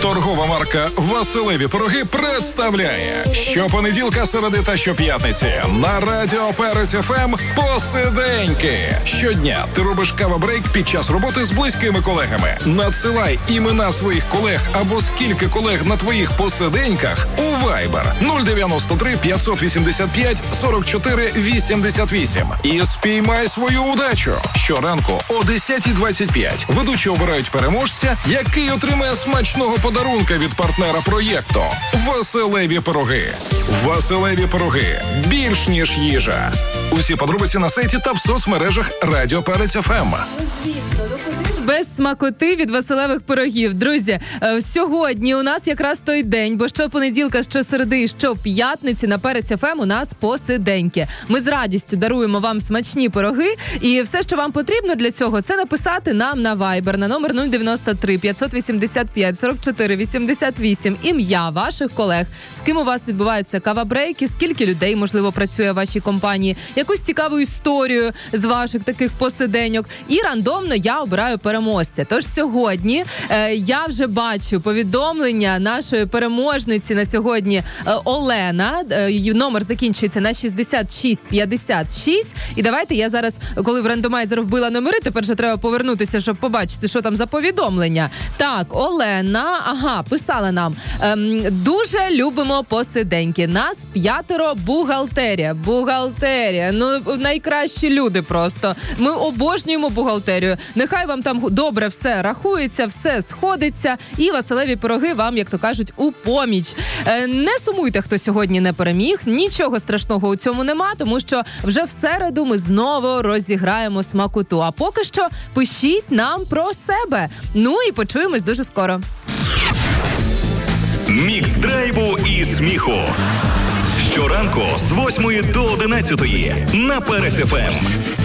Торгова марка «Василеві пироги» представляє щопонеділка, середи та щоп'ятниці на Радіо Перець ФМ «Посиденьки». Щодня ти робиш кава-брейк під час роботи з близькими колегами. Надсилай імена своїх колег або скільки колег на твоїх посиденьках у Viber 093 585 44 88 і спіймай свою удачу. Щоранку о 10:25 ведучі обирають переможця, який отримає смачного подарунка від партнера проєкту «Василеві пироги». «Василеві пироги» – більш ніж їжа. Усі подробиці на сайті та в соцмережах Радіо Перець ФМ. Без смакоти від Василевих пирогів. Друзі, сьогодні у нас якраз той день, бо щопонеділка, щосереди і щоп'ятниці на Перець ФМ у нас посиденьки. Ми з радістю даруємо вам смачні пироги, і все, що вам потрібно для цього, це написати нам на Viber на номер 093 585 44 88 ім'я ваших колег, з ким у вас відбуваються кава-брейки, скільки людей, можливо, працює в вашій компанії, якусь цікаву історію з ваших таких посиденьок, і рандомно я обираю переможця. Тож сьогодні я вже бачу повідомлення нашої переможниці на сьогодні Олена. Її номер закінчується на 6656. І давайте я зараз, коли в рандомайзер вбила номери, тепер вже треба повернутися, щоб побачити, що там за повідомлення. Так, Олена, писала нам. Дуже любимо посиденьки. Нас 5 бухгалтерія. Бухгалтерія. Ну, найкращі люди просто. Ми обожнюємо бухгалтерію. Нехай вам там добре все рахується, все сходиться, і Василеві пироги вам, як то кажуть, у поміч. Не сумуйте, хто сьогодні не переміг, нічого страшного у цьому нема, тому що вже в середу ми знову розіграємо смакоту. А поки що пишіть нам про себе. Ну і почуємось дуже скоро. Мікс драйву і сміху. Щоранку з 8 до 11 на Перець ФМ.